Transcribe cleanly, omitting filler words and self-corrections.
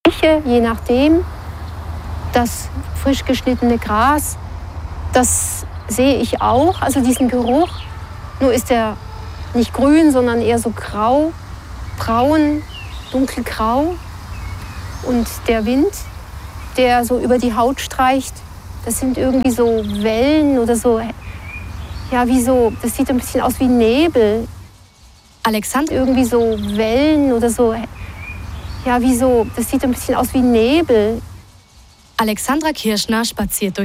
rieche, je nachdem, das frisch geschnittene Gras, das sehe ich auch, also diesen Geruch. Nur ist er nicht grün, sondern eher so grau, braun, dunkelgrau. Und der Wind, der so über die Haut streicht, das sind irgendwie so Wellen oder so, ja, wie so, das sieht ein bisschen aus wie Nebel. Alexandra Irgendwie so Wellen oder so, ja, wie so, das sieht ein bisschen aus wie Nebel. Alexandra Kirschner spaziert durch